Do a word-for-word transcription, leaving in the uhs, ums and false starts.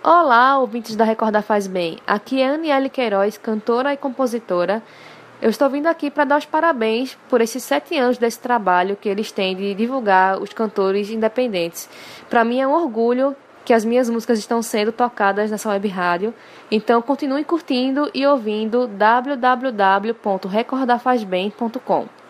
Olá, ouvintes da Recordar Faz Bem. Aqui é Aniele Queiroz, cantora e compositora. Eu estou vindo aqui para dar os parabéns por esses sete anos desse trabalho que eles têm de divulgar os cantores independentes. Para mim é um orgulho que as minhas músicas estão sendo tocadas nessa web rádio. Então continue curtindo e ouvindo w w w ponto recordar faz bem ponto com.